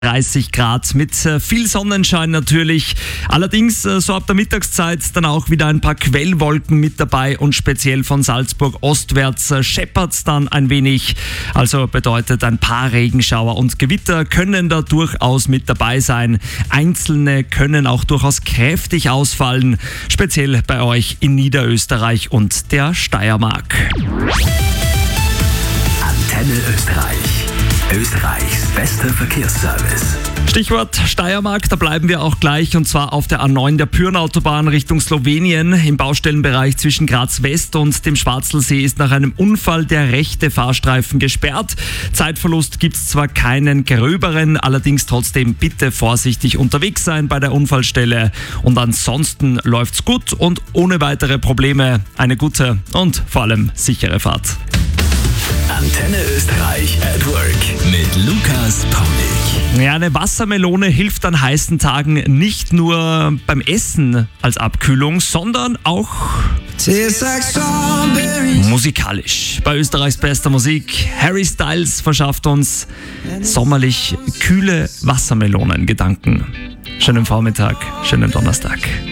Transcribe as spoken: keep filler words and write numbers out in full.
dreißig Grad mit viel Sonnenschein natürlich. Allerdings so ab der Mittagszeit dann auch wieder ein paar Quellwolken mit dabei und speziell von Salzburg ostwärts scheppert es dann ein wenig. Also bedeutet, ein paar Regenschauer und Gewitter können da durchaus mit dabei sein. Einzelne können auch durchaus kräftig ausfallen, speziell bei euch in Niederösterreich und der Steiermark. Antenne Österreich. Österreichs bester Verkehrsservice. Stichwort Steiermark, da bleiben wir auch gleich und zwar auf der A neun der Pyrnautobahn Richtung Slowenien. Im Baustellenbereich zwischen Graz West und dem Schwarzelsee ist nach einem Unfall der rechte Fahrstreifen gesperrt. Zeitverlust gibt es zwar keinen gröberen, allerdings trotzdem bitte vorsichtig unterwegs sein bei der Unfallstelle und ansonsten läuft's gut und ohne weitere Probleme eine gute und vor allem sichere Fahrt. Antenne Österreich at Work mit Lukas Paulik. Ja, eine Wassermelone hilft an heißen Tagen nicht nur beim Essen als Abkühlung, sondern auch musikalisch. Bei Österreichs bester Musik, Harry Styles verschafft uns sommerlich kühle Wassermelonengedanken. Schönen Vormittag, schönen Donnerstag.